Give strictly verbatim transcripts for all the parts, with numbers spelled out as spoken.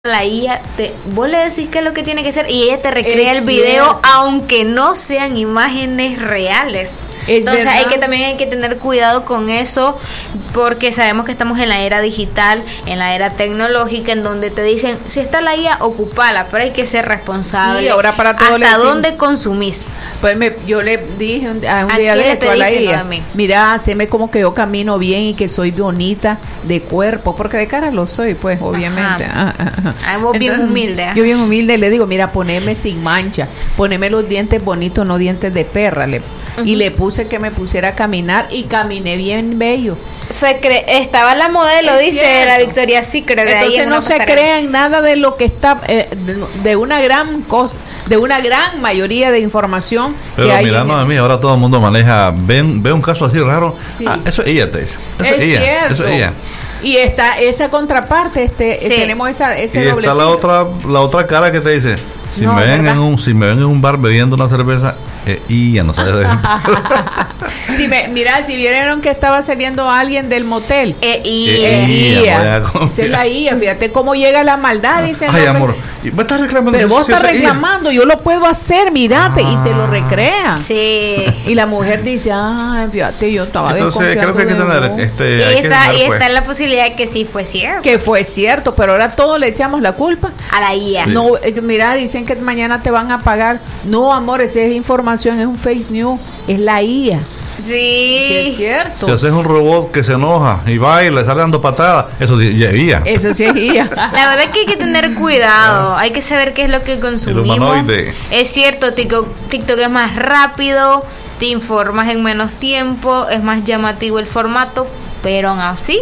La I A, te, vos le decís qué es lo que tiene que hacer y ella te recrea Es el video, cierto. aunque no sean imágenes reales. Es Entonces verdad. hay que también hay que tener cuidado con eso, porque sabemos que estamos en la era digital, en la era tecnológica, en donde te dicen, si está la I A, ocupala, pero hay que ser responsable. Sí, ahora para todo le ¿Hasta decimos- dónde consumís? Pues me, yo le dije un, a un ¿A día qué de le esto a la pediste, I A, no a mí? mira, haceme como que yo camino bien y que soy bonita de cuerpo, porque de cara lo soy, pues, obviamente. Ajá. Ah, ah, ah. Ah, vos bien humilde, ¿eh? Yo bien humilde le digo, mira, poneme sin mancha, poneme los dientes bonitos, no dientes de perra. Le, Y le puse que me pusiera a caminar y caminé bien bello. Se cre- estaba la modelo, Es dice, de la cierto. Victoria's Secret. de ahí Entonces en no una se pasarela. crean nada de lo que está, eh, de, de una gran cosa, de una gran mayoría de información Pero que hay. mirando en a el- mí, ahora todo el mundo maneja, ven, ve un caso así raro, Sí. ah, eso es ella, te dice, eso es, Es ella, cierto. eso es ella. Y está esa contraparte, este, Sí. eh, tenemos esa, Y ese doble está la filo. otra, la otra cara que te dice, si No, me ven ¿verdad? en un, si me ven en un bar bebiendo una cerveza, eh, y ya no sabes de Si me, mira, si vieron que estaba saliendo alguien del motel. Eh, y Eh, Eh, I A, voy a I A. confiar. Esa es la I A, fíjate cómo llega la maldad, dice el Ay, hombre. amor, y vos estás reclamando. Pero vos si estás eso es ella. reclamando, yo lo puedo hacer, mirate, y te lo Ah. recrean. sí. Y la mujer dice, ay, fíjate, yo estaba Entonces creo que hay que desconfiando de tener, vos". este, Y hay que está, tener, y pues, está la posibilidad de que sí fue cierto. Que fue cierto, pero ahora todos le echamos la culpa. A la I A. Sí. No, eh, mira, dicen que mañana te van a pagar. No, amor, esa es información, es un face news, es la I A. Sí. Sí, es cierto. si haces un robot que se enoja y baila y sale dando patadas, eso sí, ya es ella. Eso sí es I A. La verdad es que hay que tener cuidado, hay que saber qué es lo que consumimos. humanoide. Es cierto, TikTok, TikTok es más rápido, te informas en menos tiempo, es más llamativo el formato, pero aún así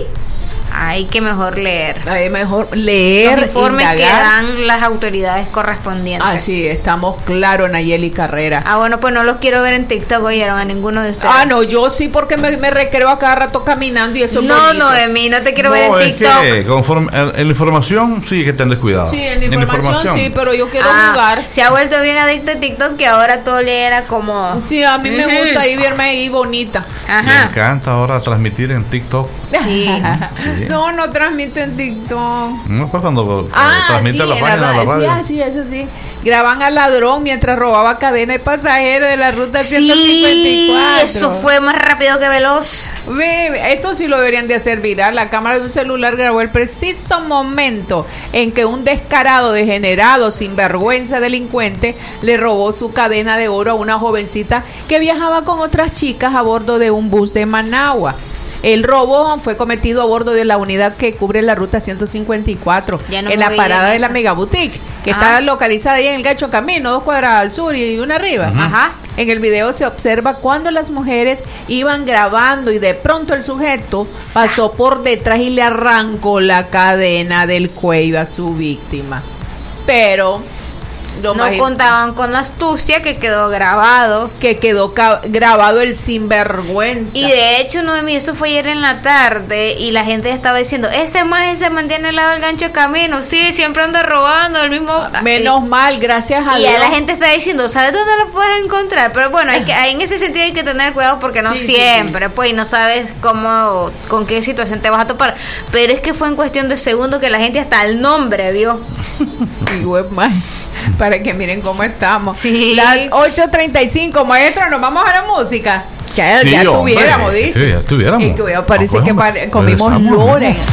hay que mejor leer Es mejor leer, los informes que indagar. dan las autoridades correspondientes. Así, estamos claros, Nayeli Carrera. Ah, bueno, pues no los quiero ver en TikTok, oyeron, a ninguno de ustedes. Ah, no, yo sí, porque me, me recreo a cada rato caminando y eso es No, bonito. no, de mí, no te quiero No, ver en es TikTok. que conforme, en, en la información sí hay que tener cuidado. Sí, en la información, sí, pero yo quiero Ah, jugar. se ha vuelto bien adicto a TikTok, que ahora todo le era como... Sí, a mí me Ujú. gusta ahí verme ahí bonita. Me Ajá. encanta ahora transmitir en TikTok. Sí. Sí. No, no transmiten TikTok. No, pues cuando, cuando Ah, transmite sí, la en página de la radio. radio. Sí, ah, sí, eso sí. Graban al ladrón mientras robaba cadena de pasajeros de la ruta ciento cincuenta y Sí, cuatro. eso fue más rápido que veloz. Ve, ve, esto sí lo deberían de hacer viral. La cámara de un celular grabó el preciso momento en que un descarado, degenerado, sinvergüenza delincuente le robó su cadena de oro a una jovencita que viajaba con otras chicas a bordo de un bus de Managua. El robo fue cometido a bordo de la unidad que cubre la ruta ciento cincuenta y cuatro Ya no en me la voy parada en de la esa. Mega Boutique, que Ah. está localizada ahí en el Gacho Camino, dos cuadras al sur y una arriba. Ujú. Ajá. En el video se observa cuando las mujeres iban grabando y de pronto el sujeto pasó por detrás y le arrancó la cadena del cuello a su víctima. Pero lo No más contaban con la astucia que quedó grabado. que quedó ca- grabado el sinvergüenza. Y de hecho, Noemí, eso fue ayer en la tarde y la gente estaba diciendo, ese más se mantiene al lado del gancho de camino, sí, siempre anda robando el mismo... Menos mal, gracias a Y Dios. ya la gente está diciendo, ¿sabes dónde lo puedes encontrar? Pero bueno, hay que, hay- en ese sentido hay que tener cuidado porque no Sí, sí, siempre, pues, y no sabes cómo, con qué situación te vas a topar. Pero es que fue en cuestión de segundos que la gente hasta el nombre dio. Y web más, para que miren cómo estamos. Sí. Las ocho treinta y cinco, maestro, nos vamos a la música. Que Sí, ya hombre. tuviéramos, dice. Sí, ya tuviéramos. Y que parece Ah, pues, que hombre, pare- comimos regresamos. lora.